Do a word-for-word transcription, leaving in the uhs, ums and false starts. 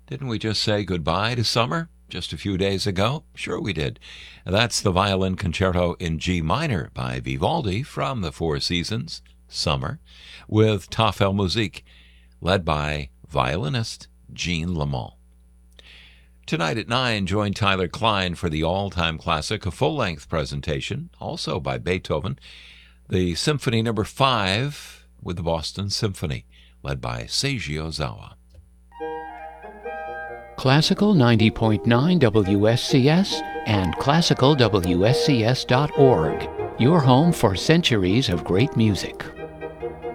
Didn't we just say goodbye to summer just a few days ago? Sure we did. That's the Violin Concerto in G minor by Vivaldi from the Four Seasons, Summer, with Tafelmusik, led by violinist Jean Lamont. Tonight at nine, join Tyler Klein for the all-time classic, a full-length presentation, also by Beethoven, the Symphony Number five with the Boston Symphony, led by Seiji Ozawa. Classical ninety point nine W S C S and classical W S C S dot org, your home for centuries of great music.